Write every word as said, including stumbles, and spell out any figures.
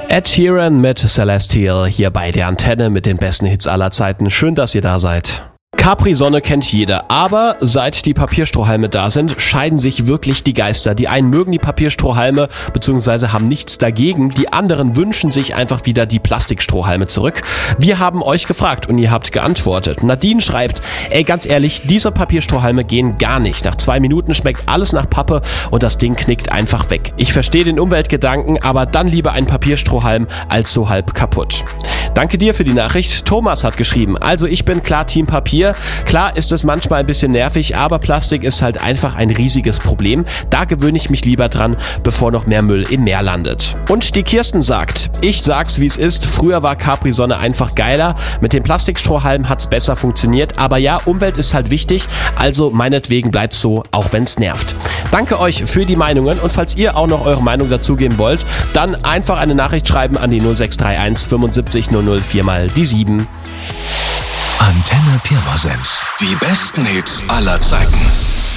Ed Sheeran mit Celestial hier bei der Antenne mit den besten Hits aller Zeiten. Schön, dass ihr da seid. Capri-Sonne kennt jeder, aber seit die Papierstrohhalme da sind, scheiden sich wirklich die Geister. Die einen mögen die Papierstrohhalme bzw. haben nichts dagegen, die anderen wünschen sich einfach wieder die Plastikstrohhalme zurück. Wir haben euch gefragt und ihr habt geantwortet. Nadine schreibt, ey ganz ehrlich, diese Papierstrohhalme gehen gar nicht. Nach zwei Minuten schmeckt alles nach Pappe und das Ding knickt einfach weg. Ich verstehe den Umweltgedanken, aber dann lieber ein Papierstrohhalm als so halb kaputt. Danke dir für die Nachricht. Thomas hat geschrieben, also ich bin klar Team Papier. Klar ist es manchmal ein bisschen nervig, aber Plastik ist halt einfach ein riesiges Problem. Da gewöhne ich mich lieber dran, bevor noch mehr Müll im Meer landet. Und die Kirsten sagt, ich sag's wie es ist, früher war Capri-Sonne einfach geiler. Mit den Plastikstrohhalmen hat's besser funktioniert, aber ja, Umwelt ist halt wichtig, also meinetwegen bleibt's so, auch wenn's nervt. Danke euch für die Meinungen und falls ihr auch noch eure Meinung dazugeben wollt, dann einfach eine Nachricht schreiben an die null sechs drei eins fünfundsiebzig null null vier mal die sieben. Antenne Pirmasens. Die besten Hits aller Zeiten.